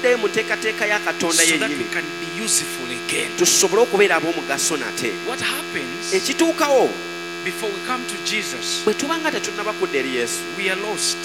mu nteekateeka ya Katonda so that we yennyini can be useful again. tusobole okubeera ab'omugaso nate. What happens Ekituukawo before we come to Jesus? bwe tuba nga tetunnaba kudda eri Yesu We are lost.